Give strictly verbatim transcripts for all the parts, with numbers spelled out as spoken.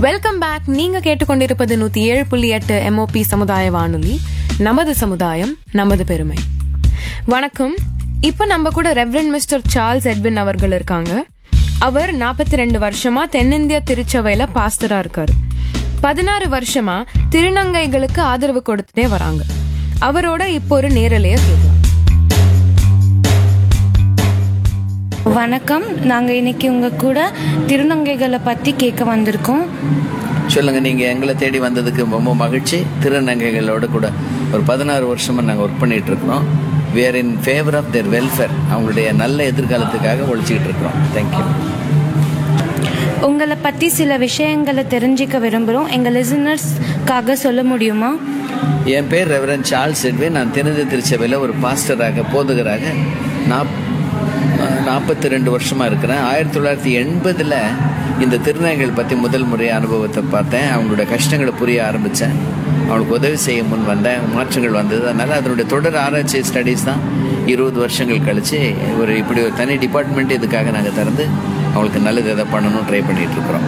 Welcome back. நீங்க கேட்டுக்கொண்டிருப்பது நூத்தி ஏழு புள்ளி எட்டு எம்ஓபி சமுதாய வானொலி. நமது சமுதாயம் நமது பெருமை. வணக்கம். இப்ப நம்ம கூட ரெவரண்ட் மிஸ்டர் சார்ல்ஸ் எட்வின் அவர்கள் இருக்காங்க. அவர் நாற்பத்தி ரெண்டு வருஷமா தென்னிந்திய திருச்சபையில பாஸ்டரா இருக்காரு. பதினாறு வருஷமா திருநங்கைகளுக்கு ஆதரவு கொடுத்துட்டே வராங்க. அவரோட இப்போ ஒரு நேரலைய கேட்கலாம். வணக்கம். நாங்கள் இன்னைக்கு உங்க கூட திருநங்கைகளை பற்றி கேட்க வந்திருக்கோம். சொல்லுங்க. நீங்கள் எங்களை தேடி வந்ததுக்கு ரொம்ப மகிழ்ச்சி. திருநங்கைகளோட கூட ஒரு பதினாறு வருஷமாக நாங்கள் ஒர்க் பண்ணிட்டு இருக்கிறோம். We are in favour of their welfare. அவங்களுடைய நல்ல எதிர்காலத்துக்காக ஒழிச்சிக்கிட்டு இருக்கிறோம். தேங்க்யூ. உங்களை பற்றி சில விஷயங்களை தெரிஞ்சிக்க விரும்புகிறோம். எங்கள் லிசனர்ஸ்க்காக சொல்ல முடியுமா? என் பேர் ரெவரண்ட் சார்ல்ஸ் எட்வின். நான் தென்னிந்திய திருச்சபையில் ஒரு பாஸ்டராக போதகராக நாப் நாற்பத்தி ரெண்டு வருஷமாக இருக்கிறேன். ஆயிரத்தி தொள்ளாயிரத்தி எண்பதில் இந்த திருநங்கைகள் பற்றி முதல் முறை அனுபவத்தை பார்த்தேன். அவங்களோட கஷ்டங்களை புரிய ஆரம்பித்தேன். அவங்களுக்கு உதவி செய்ய முன் வந்தேன். மாற்றங்கள் வந்தது. அதனால் அதனுடைய தொடர் ஆராய்ச்சி ஸ்டடீஸ் தான் இருபது வருஷங்கள் கழித்து ஒரு இப்படி ஒரு தனி டிபார்ட்மெண்ட் இதுக்காக நாங்கள் திறந்து அவங்களுக்கு நல்லது எதை பண்ணணும் ட்ரை பண்ணிகிட்டு இருக்கிறோம்.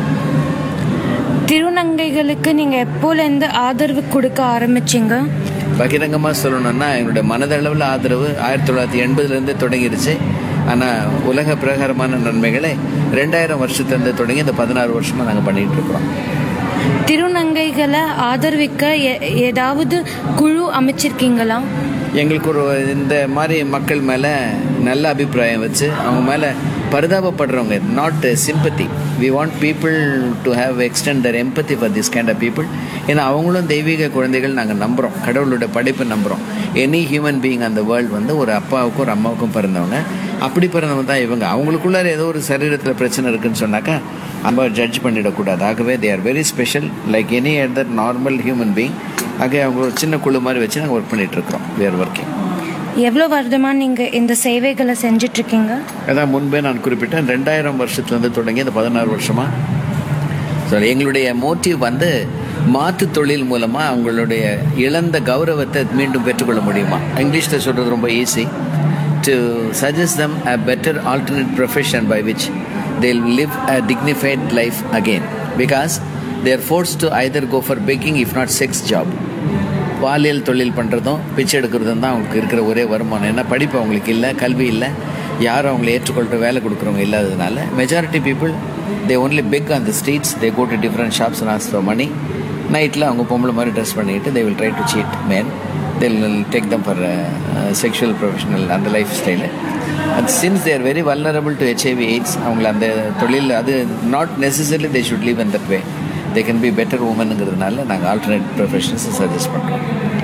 திருநங்கைகளுக்கு நீங்கள் எப்போலேருந்து ஆதரவு கொடுக்க ஆரம்பிச்சிங்க? பகிரங்கமாக சொல்லணும்னா எங்களுடைய மனதளவில் ஆதரவு ஆயிரத்தி தொள்ளாயிரத்தி எண்பதுலேருந்து தொடங்கிருச்சு. ஆனால் உலக பிரகாரமான நன்மைகளை ரெண்டாயிரம் வருஷத்துலேருந்து தொடங்கி இந்த பதினாறு வருஷமாக நாங்கள் பண்ணிகிட்டு இருக்கிறோம். திருநங்கைகளை ஆதரவிக்க ஏதாவது குழு அமைச்சிருக்கீங்களா? எங்களுக்கு ஒரு இந்த மாதிரி மக்கள் மேலே நல்ல அபிப்பிராயம் வச்சு அவங்க மேலே பரிதாபப்படுறவங்க, not sympathy. We want people to have extend Dhar empathy for this kind of people. ஏன்னா அவங்களும் தெய்வீக குழந்தைகள். நாங்கள் நம்புகிறோம், கடவுளோட படைப்பு நம்புகிறோம். எனி ஹியூமன் பீயிங் அந்த வேர்ல்டு வந்து ஒரு அப்பாவுக்கும் ஒரு அம்மாவுக்கும் பிறந்தவங்க. அப்படி பிறந்தவங்க தான் இவங்க. அவங்களுக்குள்ளார ஏதோ ஒரு சரீரத்தில் பிரச்சனை இருக்குன்னு சொன்னாக்கா நம்ம ஜட்ஜ் பண்ணிடக்கூடாது. ஆகவே they are very special like any other normal human being. ஆகவே அவங்க ஒரு சின்ன குழு மாதிரி வச்சு நாங்கள் ஒர்க் பண்ணிகிட்டு இருக்கிறோம். We are working. எவ்வளோ வருடமாக நீங்கள் இந்த சேவைகளை செஞ்சிட்ருக்கீங்க? அதான் முன்பே நான் குறிப்பிட்டேன். ரெண்டாயிரம் வருஷத்துலேருந்து தொடங்கி இந்த பதினாறு வருஷமாக சாரி எங்களுடைய மோட்டிவ் வந்து மாற்று தொழில் மூலமாக அவங்களுடைய இழந்த கௌரவத்தை மீண்டும் பெற்றுக்கொள்ள முடியுமா. இங்கிலீஷில் சொல்கிறது ரொம்ப easy. To suggest them a better alternate profession by which they'll live a dignified life again because they are forced to either go for begging if not sex job. பாலியல் தொழில் பண்ணுறதும் பிச்சை எடுக்கிறதும் தான் அவங்களுக்கு இருக்கிற ஒரே வருமானம். ஏன்னா படிப்பு அவங்களுக்கு இல்லை, கல்வி இல்லை, யாரும் அவங்களை ஏற்றுக்கொள்கிற வேலை கொடுக்குறவங்க இல்லாததுனால majority people they only peg on the streets. They go to different shops and ask for money. நைட்டில் அவங்க பொம்பளை மாதிரி ட்ரெஸ் பண்ணிட்டு they will try to seat man. They will take them for sexual professional அந்த life style. And since they are very vulnerable to HIV AIDS, அவங்கள அந்த தொழில் அது not necessarily they should leave in that way. They can be better உமனுங்கிறதுனால நாங்கள் alternate ப்ரொஃபஷன்ஸை suggest பண்ணுறோம்.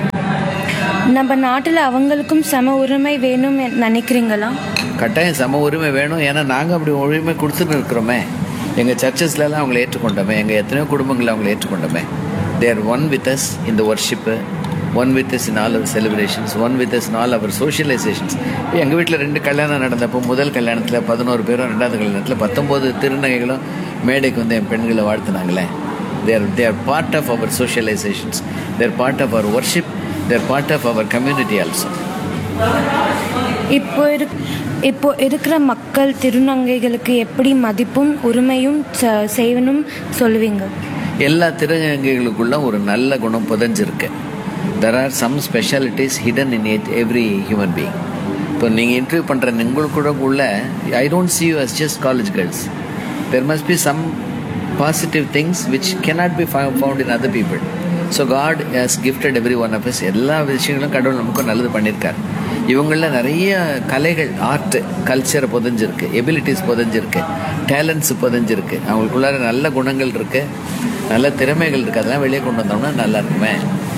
நம்ம நாட்டில் அவங்களுக்கும் சம உரிமை வேணும் நினைக்கிறீங்களா? கட்டாயம் சம உரிமை வேணும். ஏன்னா நாங்கள் அப்படி உரிமை கொடுத்துட்டு இருக்கிறோமே. எங்கள் சர்ச்சஸ்லாம் அவங்களை ஏற்றுக்கொண்டோமே. எங்கள் எத்தனையோ குடும்பங்களை அவங்களை ஏற்றுக்கொண்டோமே. They are one with us in the worship, one with us in all our celebrations, one with us in all our சோஷியலைசேஷன்ஸ். எங்கள் வீட்டில் ரெண்டு கல்யாணம் நடந்தப்போ முதல் கல்யாணத்தில் பதினோரு பேரும், ரெண்டாவது கல்யாணத்தில் பத்தொம்போது திருநங்கைகளும் மேடைக்கு வந்து என் பெண்களை வாழ்த்துனாங்களே. They are, they are part of our socializations. They are part of our worship. They are part of our community also. இப்போ இப்போ இருக்கிற மக்கள் திருநங்கைகளுக்கு எப்படி மதிப்பும் உரிமையும் செய்யணும் சொல்லுவீங்க? எல்லா திருநங்கைகளுக்குள்ள ஒரு நல்ல குணம் புதஞ்சிருக்கு. There are some specialities hidden in every human being. இப்போ நீங்கள் இன்டர்வியூ பண்ணுற உங்களுக்கு கூட உள்ள I don't see you as just college girls. There must be some positive things which cannot be found in other people. So God has gifted every one of us. எல்லா விஷயங்களும் கடவுள் நமக்கு நல்லது பண்ணியிருக்கார். இவங்களில் நிறைய கலைகள், ஆர்ட், கல்ச்சர் புதஞ்சிருக்கு, எபிலிட்டிஸ் புதஞ்சிருக்கு, டேலண்ட்ஸ் புதஞ்சிருக்கு. அவங்களுக்குள்ளார நல்ல குணங்கள் இருக்குது, நல்ல திறமைகள் இருக்குது. அதெல்லாம் வெளியே கொண்டு வந்தோம்னா நல்லா இருக்குமே.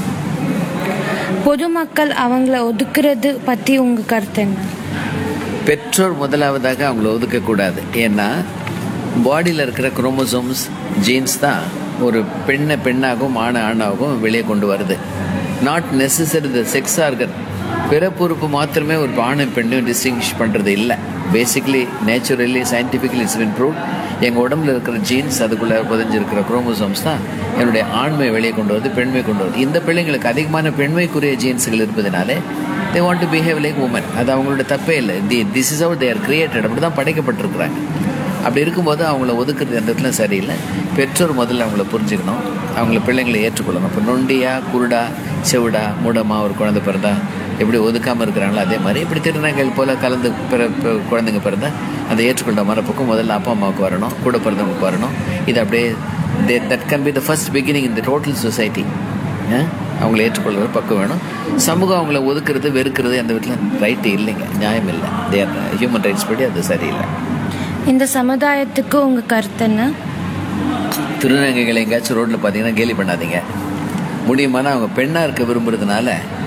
பொதுமக்கள் அவங்கள ஒதுக்குறது பற்றி உங்கள் கருத்து என்ன? பெற்றோர் முதலாவதாக அவங்கள ஒதுக்கக்கூடாது. ஏன்னா பாடியில் இருக்கிற குரோமோசோம்ஸ், ஜீன்ஸ் தான் ஒரு பெண்ணை பெண்ணாகவும் ஆணை ஆணாகவும் வெளியே கொண்டு வருது. Not necessary the sex organ. பிறப்புறுப்பு மாத்திரமே ஒரு ஆணை பெண்ணையும் டிஸ்டிங்விஷ் பண்ணுறது இல்லை. Basically naturally scientifically it's been proved. எங்கள் உடம்புல இருக்கிற ஜீன்ஸ், அதுக்குள்ளே புதஞ்சிருக்கிற குரோமோசோம்ஸ் தான் என்னுடைய ஆண்மை வெளியே கொண்டு வருது, பெண்மை கொண்டு வருது. இந்த பிள்ளைங்களுக்கு அதிகமான பெண்மைக்குரிய ஜீன்ஸுகள் இருப்பதனாலே they want to behave like women. அது அவங்களோட தப்பே இல்லை. தி this is how they are created. அப்படி தான் படைக்கப்பட்டிருக்கிறாங்க. அப்படி இருக்கும்போது அவங்கள ஒதுக்குறது எந்த இடத்துல சரியில்லை. பெற்றோர் முதல்ல அவங்கள புரிஞ்சுக்கணும், அவங்கள பிள்ளைங்களை ஏற்றுக்கொள்ளணும். இப்போ நொண்டியா குருடா செவிடா மூடமா ஒரு குழந்தை பிறந்தா எப்படி ஒதுக்காமல் இருக்கிறாங்களோ அதே மாதிரி இப்படி திருநங்கைகள் போல் கலந்து பிற குழந்தைங்க பிறந்தா அதை ஏற்றுக்கொண்ட மரப்புக்கும் முதல்ல அப்பா அம்மாவுக்கு வரணும், கூட பிறந்தவங்களுக்கு வரணும். இது அப்படியே தே that can be the first beginning in the total society. அவங்கள ஏற்றுக்கொள்வது பக்கம் வேணும். சமூகம் அவங்கள ஒதுக்குறது வெறுக்கிறது அந்த வீட்டில் ரைட்டு இல்லைங்க, நியாயம் இல்லை. தேர் ஹியூமன் ரைட்ஸ் படி அது சரியில்லை. இந்த சமுதாயத்துக்கு உங்கள் கருத்து என்ன? திருநங்கைகளை எங்கேயாச்சும் ரோட்டில் பார்த்தீங்கன்னா கேலி பண்ணாதீங்க. முடியுமானா அவங்க பெண்ணாக இருக்க விரும்புறதுனால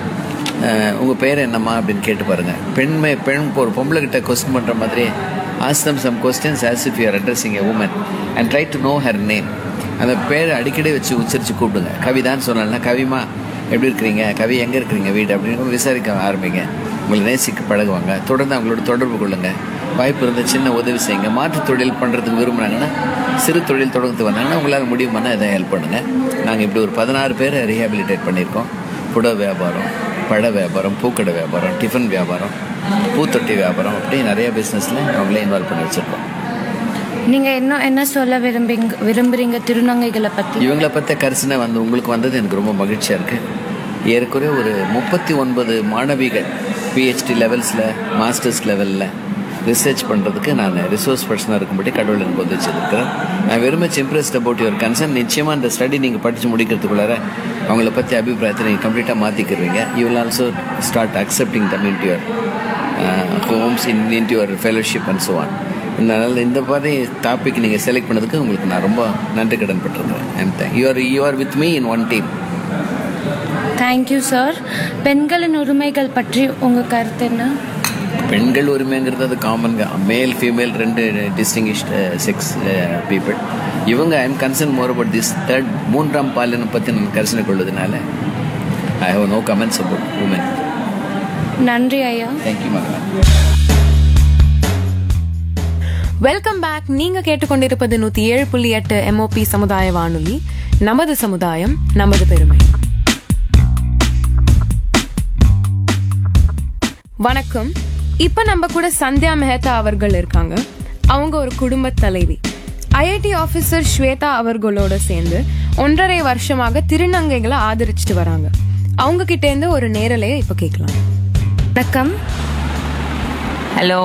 உங்கள் பேர் என்னம்மா அப்படின்னு கேட்டு பாருங்கள். பெண்மை பெண் ஒரு பொம்பளை கிட்ட கொஸ்டின் பண்ணுற மாதிரி ask them some questions as if you are addressing a woman and try to know her name. அந்த பேர் அடிக்கடி வச்சு உச்சரித்து கூப்பிடுங்க. கவிதான்னு சொன்னால்னா கவிமா எப்படி இருக்கிறீங்க, கவி எங்கே இருக்கிறீங்க வீடு அப்படின்னு விசாரிக்க ஆரம்பிங்க. உங்களை நேசிக்க பழகுவாங்க. தொடர்ந்து அவங்களோட தொடர்பு கொள்ளுங்கள். வாய்ப்பு இருந்தால் சின்ன உதவி செய்யுங்க. மாற்று தொழில் பண்ணுறதுக்கு விரும்புகிறாங்கன்னா சிறு தொழில் தொடர்ந்து வந்தாங்கன்னா உங்களால் முடியுமானா எதாவது ஹெல்ப் பண்ணுங்கள். நாங்கள் இப்படி ஒரு பதினாறு பேரை ரீஹாபிலிட்டேட் பண்ணியிருக்கோம். புடவை வியாபாரம், பழ வியாபாரம், பூக்கடை வியாபாரம், டிஃபன் வியாபாரம், பூத்தொட்டி வியாபாரம், அப்படி நிறைய பிஸ்னஸில் அவங்களே இன்வால்வ் பண்ணி வச்சுருக்கோம். நீங்கள் இன்னும் என்ன சொல்ல விரும்புங்க விரும்புகிறீங்க திருநங்கைகளை பற்றி? இவங்களை பற்றி கரிசனை வந்து உங்களுக்கு வந்தது எனக்கு ரொம்ப மகிழ்ச்சியாக இருக்குது. ஏற்கனவே ஒரு முப்பத்தி ஒன்பது மாணவிகள் பிஹெச்டி லெவல்ஸில் மாஸ்டர்ஸ் லெவலில் ரிசர்ச் பண்ணுறதுக்கு நான் ரிசோர்ஸ் பர்சனாக இருக்கும்படி கடவுள் எனக்கு வந்து வச்சுருக்கிறேன். நான் வெறுமை இம்ப்ரெஸ்ட் அபவுட் யுவர் கன்சர்ன். நிச்சயமாக அந்த ஸ்டடி நீங்கள் படித்து முடிக்கிறதுக்குள்ளார அவங்கள பற்றி அபிப்பிராயத்தை நீங்கள் கம்ப்ளீட்டாக மாற்றிக்கிடுவீங்க. You will also start accepting them in to your Holmes, in in to your fellowship and so on. அதனால் இந்த மாதிரி டாபிக் நீங்கள் செலக்ட் பண்ணதுக்கு உங்களுக்கு நான் ரொம்ப நன்றி கடன் பட்டிருக்கிறேன். I'm thank you are you are with me in one team. Thank you sir. பெண்களின் உரிமைகள் பற்றி உங்கள் கருத்து என்ன? பெண்கள் உரிமைங்கிறது அது காமன், மேல் ஃபீமேல் ரெண்டு டிஸ்டிங்கிஷ்டு செக்ஸ் பீப்புள். இவங்க I am concern more about this third மூன்றாம் பாலினம் பற்றி நான் கரிசனை கொள்வதனால I have no comments about woman. நன்றி ஐயா. தேங்க்யூ மகன். Welcome back. நீங்க கேட்டுக்கொண்டிருப்பது நூத்தி ஏழு புள்ளி எட்டு எம்ஓபி சமுதாய வானொலி. நமது சமுதாயம் நமது பெருமை. வணக்கம். இப்ப நம்ம கூட சந்தியா மெஹ்தா அவர்கள் இருக்காங்க. அவங்க ஒரு குடும்ப தலைவி. ஐஐடி ஆபீசர் ஸ்வேதா அவர்களோட சேர்ந்து ஒன்றரை வருஷமாக திருநங்கைகளை ஆதரிச்சுட்டு வராங்க. அவங்க கிட்ட இருந்து ஒரு நேரலையை இப்ப கேட்கலாம். வணக்கம். ஹலோ.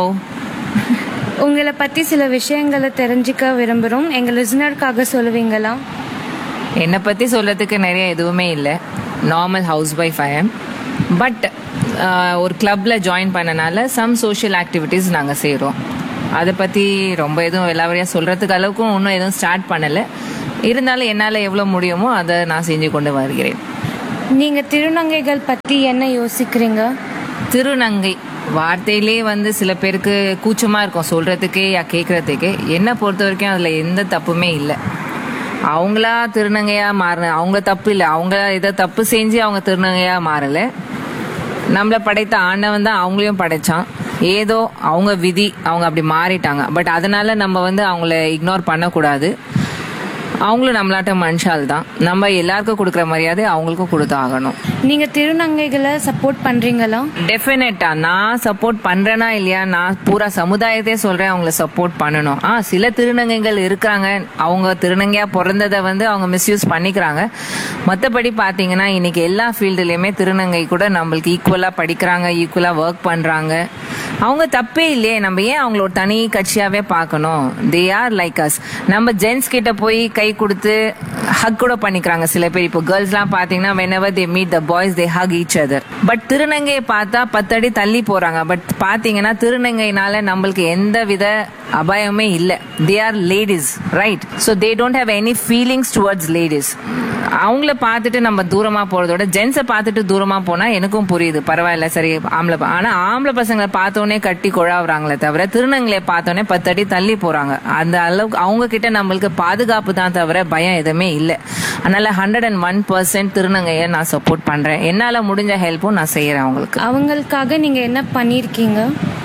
உங்களை பற்றி சில விஷயங்களை தெரிஞ்சுக்க விரும்புகிறோம். எங்கள் லிசனருக்காக சொல்லுவீங்களா? என்னை பற்றி சொல்கிறதுக்கு நிறைய எதுவுமே இல்லை. Normal house wife I am. But ஒரு கிளப்பில் ஜாயின் பண்ணனால சம் சோஷியல் ஆக்டிவிட்டீஸ் நாங்கள் செய்கிறோம். அதை பற்றி ரொம்ப எதுவும் எல்லாவரையும் சொல்கிறதுக்கு அளவுக்கும் இன்னும் எதுவும் ஸ்டார்ட் பண்ணலை. இருந்தாலும் என்னால் எவ்வளோ முடியுமோ அதை நான் செஞ்சு கொண்டு வருகிறேன். நீங்கள் திருநங்கைகள் பற்றி என்ன யோசிக்கிறீங்க? திருநங்கை வார்த்தையிலே வந்து சில பேருக்கு கூச்சமாக இருக்கும் சொல்கிறதுக்கே யா கேட்குறதுக்கு. என்னை பொறுத்த வரைக்கும் அதில் எந்த தப்புமே இல்லை. அவங்களா திருநங்கையாக மாறின அவங்க தப்பு இல்லை. அவங்க இதை தப்பு செஞ்சு அவங்க திருநங்கையாக மாறலை. நம்மளை படைத்த ஆண்டவன் தான் அவங்களையும் படைச்சான். ஏதோ அவங்க விதி, அவங்க அப்படி மாறிட்டாங்க. பட் அதனால நம்ம வந்து அவங்கள இக்னோர் பண்ணக்கூடாது. அவங்களும் நம்மளாட்ட மனுஷால் தான். நம்ம எல்லாருக்கும் கொடுக்குற மரியாதை அவங்களுக்கும் கொடுத்து ஆகணும். நீங்க திருநங்கைகளை சப்போர்ட் பண்றீங்களா? டெஃபினட்டா நான் சப்போர்ட் பண்றேனா இல்லையா, நான் பூரா சமுதாயத்தையே சொல்றேன் அவங்கள சப்போர்ட் பண்ணணும். ஆ சில திருநங்கைகள் இருக்காங்க, அவங்க திருநங்கையா பிறந்ததை வந்து அவங்க மிஸ்யூஸ் பண்ணிக்கிறாங்க. மற்றபடி பாத்தீங்கன்னா இன்னைக்கு எல்லா ஃபீல்டுலயுமே திருநங்கை கூட நம்மளுக்கு ஈக்குவலா படிக்கிறாங்க, ஈக்குவலா ஒர்க் பண்றாங்க. அவங்க தப்பே இல்லையே, நம்ம ஏன் அவங்களோட தனி கட்சியாவே பார்க்கணும்? They are like as. நம்ம ஜென்ஸ் கிட்ட போய் கை கொடுத்து ஹக் கூட பண்ணிக்கிறாங்க சில பேர். இப்போ கேர்ள்ஸ் எல்லாம் பாத்தீங்கன்னா whenever they meet the boys they hug each other. But திருநங்கையை பார்த்தா பத்தடி தள்ளி போறாங்க. பட் பாத்தீங்கன்னா திருநங்கைனால நம்மளுக்கு எந்த வித அபாயமே இல்லை. they are ladies, right? so they don't have any feelings towards ladies. அவங்கள பார்த்துட்டு நம்ம தூரமா போறதோட ஜென்ஸை பார்த்துட்டு தூரமா போனா எனக்கும் புரியுது, பரவாயில்ல சரி ஆம்பளை. ஆனா ஆம்பளை பசங்களை பார்த்தோன்னே கட்டி கொழாவுறாங்களே தவிர திருநங்கையை பார்த்தோன்னே பத்தடி தள்ளி போறாங்க. அந்த அளவுக்கு அவங்க கிட்ட நம்மளுக்கு பாதுகாப்பு தான் தவிர பயம் எதுவுமே இல்லை. அதனால ஹண்ட்ரட் அண்ட் ஒன் பர்சன்ட் திருநங்கையை நான் சப்போர்ட் பண்றேன். என்னால முடிஞ்ச ஹெல்ப்பும் நான் செய்யறேன் அவங்களுக்கு. அவங்களுக்காக நீங்க என்ன பண்ணிருக்கீங்க?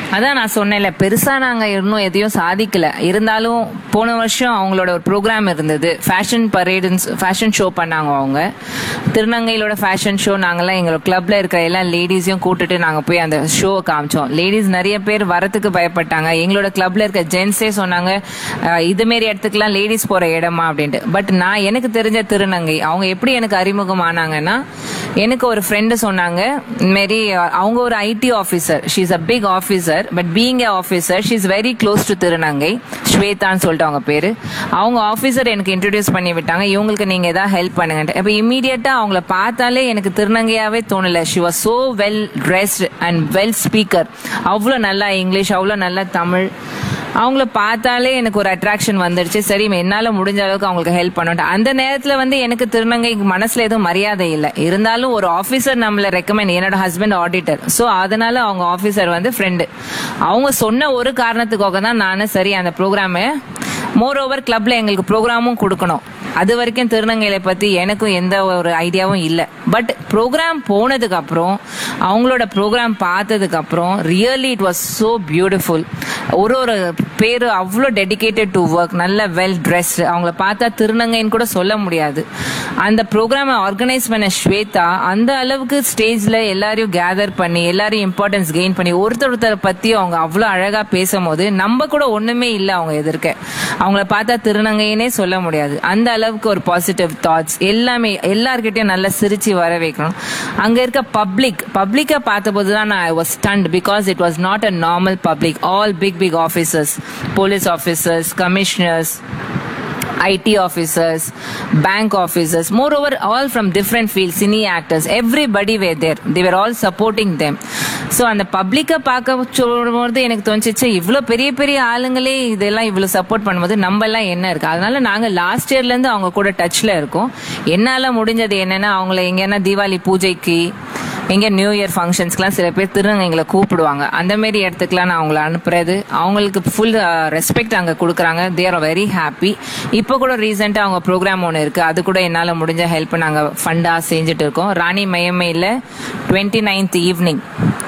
அதான் நான் சொன்னேன்ல, பெருசா நாங்க இன்னும் எதையும் சாதிக்கல. இருந்தாலும் போன வருஷம் அவங்களோட ஒரு ப்ரோக்ராம் இருந்தது, ஃபேஷன் பரேட், ஃபேஷன் ஷோ பண்ணாங்க அவங்க. திருநங்கையிலோட ஃபேஷன் ஷோ. நாங்கெல்லாம் எங்களோட கிளப்ல இருக்கிற எல்லா லேடிஸையும் கூட்டிட்டு நாங்க போய் அந்த ஷோவை காமிச்சோம். லேடிஸ் நிறைய பேர் வரத்துக்கு பயப்பட்டாங்க. எங்களோட கிளப்ல இருக்க ஜென்ஸே சொன்னாங்க இது மாரி இடத்துக்குலாம் லேடிஸ் போற இடமா அப்படின்ட்டு. பட் நான் எனக்கு தெரிஞ்ச திருநங்கை அவங்க எப்படி எனக்கு அறிமுகம் ஆனாங்கன்னா, எனக்கு ஒரு ஃப்ரெண்டு சொன்னாங்க, மாரி அவங்க ஒரு ID officer, she is a big officer, but being A officer she is very close to திருநங்கை. ஸ்வேதான்னு சொல்லிட்டு அவங்க பேரு. அவங்க ஆஃபீஸர் எனக்கு இன்ட்ரடியூஸ் பண்ணி விட்டாங்க, இவங்களுக்கு நீங்க ஏதாவது ஹெல்ப் பண்ணுங்க. அப்ப இமீடியட்டா அவங்கள பார்த்தாலே எனக்கு திருநங்கையாவே தோணல. She was so well ட்ரெஸ்ட் and well speaker. அவ்வளோ நல்லா இங்கிலீஷ், அவ்வளோ நல்லா தமிழ். அவங்கள பார்த்தாலே எனக்கு ஒரு அட்ராக்ஷன் வந்துடுச்சு. சரி, என்னால முடிஞ்ச அளவுக்கு அவங்களுக்கு ஹெல்ப் பண்ணிட்டேன். அந்த நேரத்துல வந்து எனக்கு திருநங்கை மனசுல எதுவும் மரியாதை இல்லை. இருந்தாலும் ஒரு ஆபீசர் நம்மள ரெக்கமெண்ட், என்னோட ஹஸ்பண்ட் ஆடிட்டர், சோ அதனால அவங்க ஆபீசர் வந்து ஃப்ரெண்டு. அவங்க சொன்ன ஒரு காரணத்துக்காக தான் நானும் சரி அந்த ப்ரோக்ராம, மோர் ஓவர் கிளப்ல எங்களுக்கு ப்ரோக்ராமும் கொடுக்கணும். அது வரைக்கும் திருநங்கைகளை பத்தி எனக்கும் எந்த ஒரு ஐடியாவும் இல்லை. பட் ப்ரோக்ராம் போனதுக்கு அப்புறம், அவங்களோட ப்ரோக்ராம் பார்த்ததுக்கு அப்புறம் really it was so beautiful. ஒரு ஒரு பேரு அவ்வளோ டெடிகேட்டட் டு ஒர்க், நல்ல வெல் ட்ரெஸ்ட். அவங்கள பார்த்தா திருநங்கைன்னு கூட சொல்ல முடியாது. அந்த ப்ரோக்ராமை ஆர்கனைஸ் பண்ண ஸ்வேதா அந்த அளவுக்கு ஸ்டேஜ்ல எல்லாரையும் கேதர் பண்ணி எல்லாரையும் இம்பார்ட்டன்ஸ் கெயின் பண்ணி ஒருத்தர் ஒருத்தரை பத்தி அவங்க அவ்வளோ அழகா பேசும்போது நம்ம கூட ஒண்ணுமே இல்லை அவங்க எதிர்க்க. அவங்கள பார்த்தா திருநங்கைன்னே சொல்ல முடியாது. அந்த அளவுக்கு ஒரு பாசிட்டிவ் தாட்ஸ் எல்லாமே, எல்லார்கிட்டயும் நல்லா சிரிச்சு வர வைக்கணும். அங்க இருக்க பப்ளிக் பப்ளிக்கை பார்த்தபோது தான் நான் I was stunt, because it was not a normal public. All big big officers, police officers, commissioners, I T officers, bank officers, moreover all from different fields, cine actors, everybody were there. They were all supporting them. So அந்த பப்ளிக்கை பார்க்க சொல்லும்போது எனக்கு தோணுச்சு, இவ்வளோ பெரிய பெரிய ஆளுங்களே இதெல்லாம் இவ்வளோ சப்போர்ட் பண்ணும்போது நம்ம எல்லாம் என்ன இருக்கு. அதனால நாங்க லாஸ்ட் இயர்ல இருந்து அவங்க கூட டச்ல இருக்கோம். என்னால முடிஞ்சது என்னன்னா, அவங்கள எங்கன்னா தீபாவளி பூஜைக்கு, எங்க நியூ இயர் ஃபங்க்ஷன்ஸ்க்குலாம் சில பேர் திருநங்கைகளை கூப்பிடுவாங்க. அந்த மாதிரி இடத்துக்குலாம் நான் அவங்கள அனுப்புறது, அவங்களுக்கு ஃபுல் ரெஸ்பெக்ட் அங்கே கொடுக்குறாங்க. They are very happy. இப்போ கூட ரீசெண்டாக அவங்க ப்ரோக்ராம் ஒன்று இருக்கு, அது கூட என்னால் முடிஞ்ச ஹெல்ப் நாங்கள் ஃபண்டாக செஞ்சுட்டு இருக்கோம். ராணி மையமையில் twenty ninth evening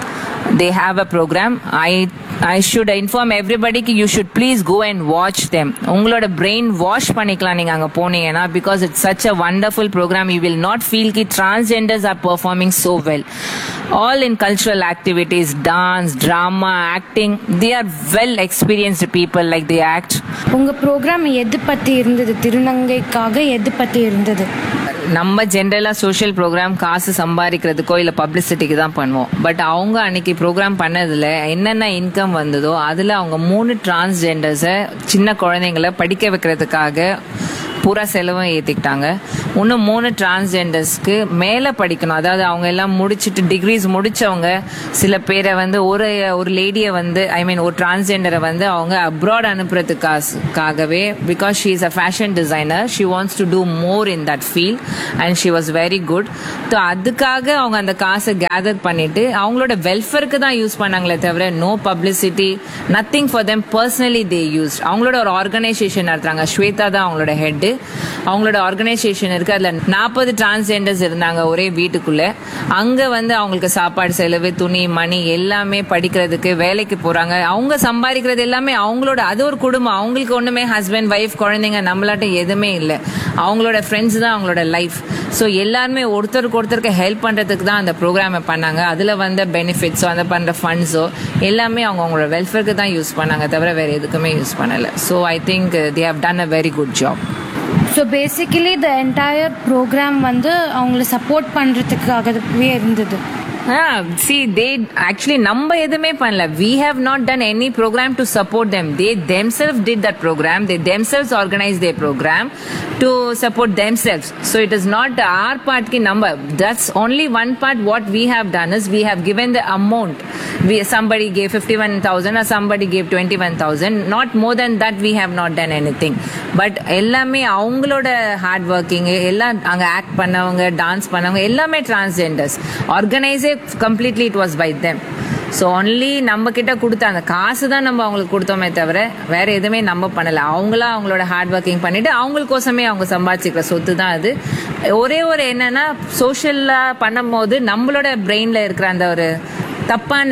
they have a program. I I should inform everybody ki you should please go and watch them. உங்களோட brain wash பண்ணிக்கலாம் நீங்க அங்க போனீங்கன்னா, because it's such a wonderful program. You will not feel ki transgenders are performing so well. All in cultural activities, dance, drama, acting. They are well experienced people, like they act. உங்க program எது பத்தி இருந்தது? திருநங்கைக்காக எது பத்தி இருந்தது? நம்ம ஜென்ரலா social program காசு சம்பாதிக்கிறதுக்கோ இல்ல பப்ளிசிட்டிக்கு தான் பண்ணுவோம். பட் அவங்க அன்னைக்கு ப்ரோக்ராம் பண்ணதுல என்னென்ன இன்கம் வந்ததோ அதுல அவங்க மூணு டிரான்ஸ்ஜெண்டர்ஸை, சின்ன குழந்தைங்களை படிக்க வைக்கிறதுக்காக பூரா செலவும் ஏற்றிக்கிட்டாங்க. இன்னும் மூணு டிரான்ஸ்ஜெண்டர்ஸ்க்கு மேலே படிக்கணும், அதாவது அவங்க எல்லாம் முடிச்சுட்டு டிகிரிஸ் முடிச்சவங்க சில பேரை வந்து ஒரு ஒரு லேடியை வந்து ஐ மீன் ஒரு டிரான்ஸ்ஜெண்டரை வந்து அவங்க abroad அனுப்புறதுக்காகவே, because she is a fashion designer, she wants to two more in that field and she was very good. So அதுக்காக அவங்க அந்த காசை கேதர் பண்ணிட்டு அவங்களோட வெல்ஃபேருக்கு தான் யூஸ் பண்ணாங்களே தவிர no publicity, nothing for them personally they use. அவங்களோட ஒரு ஆர்கனைசேஷன் நடத்துறாங்க, ஸ்வேதா தான் அவங்களோட ஹெட். அவங்களோட ஆர்கனைசேஷன் இருக்கு, அதுல நாற்பது டிரான்ஸ்ஜெண்டர்ஸ் இருந்தாங்க ஒரே வீட்டுக்குள்ள. அங்க வந்து அவங்களுக்கு சாப்பாடு செலவு, துணி, மணி எல்லாமே, படிக்கிறதுக்கு வேலைக்கு போறாங்க. அவங்க சம்பாதிக்கிறது எல்லாமே அவங்களோட, அது ஒரு குடும்பம். அவங்களுக்கு ஒண்ணுமே ஹஸ்பண்ட் ஒய்ஃப் குழந்தைங்க நம்மளாட்டும் எதுவுமே இல்லை. அவங்களோட ஃப்ரெண்ட்ஸ் தான் அவங்களோட லைஃப். ஸோ எல்லாருமே ஒருத்தருக்கு ஒருத்தருக்கு ஹெல்ப் பண்றதுக்கு தான் அந்த ப்ரோக்ராமை பண்ணாங்க. அதுல வந்த பெனிஃபிட்ஸோ அந்த பண்ற ஃபண்ட்ஸோ எல்லாமே அவங்க அவங்களோட வெல்ஃபேருக்கு தான் யூஸ் பண்ணாங்க, தவிர வேற எதுக்குமே யூஸ் பண்ணல. So I think they have done a very good job. So basically the entire program வந்து அவங்கள சப்போர்ட் பண்ணுறதுக்காகவே இருந்தது. Ah, see, they actually நம்ம எதுவுமே பண்ணல. We have not done any program to support them. They themselves did that program. They themselves organized their program to support themselves. So it is not our part ki number. That's only one part. What we have done is we have given the amount. We somebody gave fifty-one thousand or somebody gave twenty-one thousand. Not more than that we have not done anything. But எல்லாமே அவங்களோட hard working, எல்லாம் அங்க act பண்ணவங்க, dance பண்ணவங்க எல்லாமே transgenders. ஆர்கனைஸே completely it was by them. So only நம்ம கிட்ட கொடுத்த அந்த காசு தான் நம்ம அவங்களுக்கு கொடுத்தோமே தவிர வேற எதுவுமே நம்ம பண்ணல. அவங்களா அவங்களோட ஹார்ட் ஒர்க்கிங் பண்ணிட்டு அவங்களுக்கோசமே அவங்க சம்பாதிச்சிக்கிற சொத்து தான் அது. ஒரே ஒரு என்னன்னா, சோஷியலா பண்ணும் போது நம்மளோட பிரெயின்ல இருக்கிற அந்த ஒரு தப்பான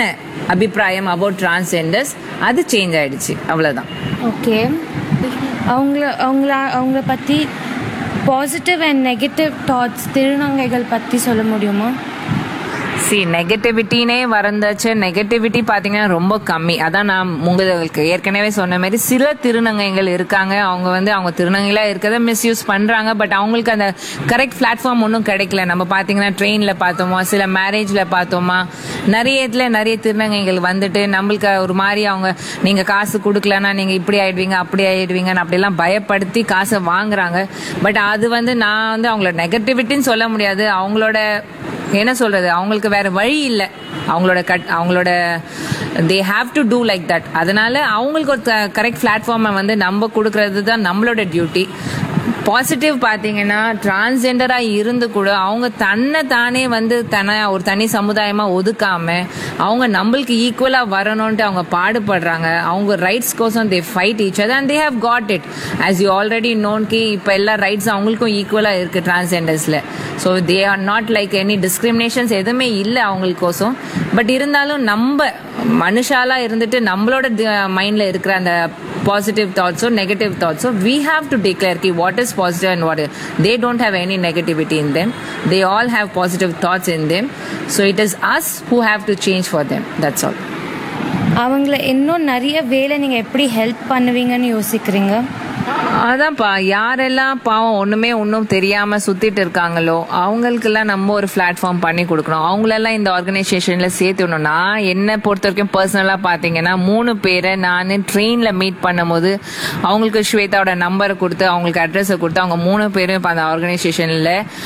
அபிப்பிராயம் அபவுட் டிரான்ஸ்ஜெண்டர்ஸ் அது சேஞ்ச் ஆயிடுச்சு, அவ்வளவுதான். ஓகே, அவங்கள அவங்கள அவங்கள பற்றி பாசிட்டிவ் அண்ட் நெகட்டிவ் தாட்ஸ் திருநங்கைகள் பற்றி சொல்ல முடியுமா? சி நெகட்டிவிட்டினே வரந்தாச்சு. நெகட்டிவிட்டி பார்த்தீங்கன்னா ரொம்ப கம்மி. அதான் நான் உங்களுக்கு ஏற்கனவே சொன்ன மாதிரி சில திருநங்கைகள் இருக்காங்க, அவங்க வந்து அவங்க திருநங்கைகளா இருக்கிறத மிஸ்யூஸ் பண்றாங்க. பட் அவங்களுக்கு அந்த கரெக்ட் பிளாட்ஃபார்ம் ஒன்றும் கிடைக்கல. நம்ம பார்த்தீங்கன்னா ட்ரெயின்ல பார்த்தோமா, சில மேரேஜ்ல பார்த்தோமா, நிறைய இடத்துல நிறைய திருநங்கைகள் வந்துட்டு நம்மளுக்கு ஒரு மாதிரி அவங்க நீங்க காசு கொடுக்கலன்னா நீங்க இப்படி ஆயிடுவீங்க அப்படி ஆயிடுவீங்கன்னு அப்படிலாம் பயப்படுத்தி காசை வாங்குறாங்க. பட் அது வந்து நான் வந்து அவங்களோட நெகட்டிவிட்டின்னு சொல்ல முடியாது. அவங்களோட என்ன சொல்றது, அவங்களுக்கு வேற வழி இல்லை. அவங்களோட கட் அவங்களோட they have to two like that. அதனால அவங்களுக்கு ஒரு கரெக்ட் பிளாட்ஃபார்மை வந்து நம்ம கொடுக்கறது தான் நம்மளோட டியூட்டி. பாசிட்டிவ் பார்த்தீங்கன்னா டிரான்ஸ்ஜெண்டரா இருந்து கூட அவங்க தன்னை தானே வந்து தன்னை ஒரு தனி சமுதாயமா ஒதுக்காம அவங்க நம்மளுக்கு ஈக்குவலா வரணும்ட்டு அவங்க பாடுபடுறாங்க. அவங்க rights Kosam they fight each other and they have got it. As you already known கி இப்போ எல்லா ரைட்ஸ் அவங்களுக்கும் ஈக்குவலா இருக்கு டிரான்ஸ்ஜெண்டர்ஸ்ல. So they are not like any discriminations எதுவுமே இல்லை அவங்களுக்கோசம். பட் இருந்தாலும் நம்ம மனுஷாலா இருந்துட்டு நம்மளோட மைண்ட்ல இருக்கிற அந்த positive thoughts or negative thoughts, so we have to declare ki what is positive and what is, they don't have any negativity in them, they all have positive thoughts in them, so it is us who have to change for them, that's all. அவங்கள இன்னும் நிறைய வேலை நீங்கள் எப்படி help பண்ணுவீங்கன்னு யோசிக்கிறீங்க? அதான்ப்பா, யாரெல்லாம் பாவம் ஒண்ணுமே ஒன்றும் தெரியாம சுத்திட்டு இருக்காங்களோ அவங்களுக்கெல்லாம் நம்ம ஒரு பிளாட்ஃபார்ம் பண்ணி கொடுக்கணும். அவங்களெல்லாம் இந்த ஆர்கனைசேஷன்ல சேர்த்து விடணும். நான் என்ன பொறுத்த வரைக்கும் பர்சனலா பாத்தீங்கன்னா மூணு பேரை நான் ட்ரெயின்ல மீட் பண்ணும் போது அவங்களுக்கு ஸ்வேதாவோட நம்பரை கொடுத்து அவங்களுக்கு அட்ரஸை கொடுத்து அவங்க மூணு பேரும் இப்போ அந்த ஆர்கனைசேஷன்ல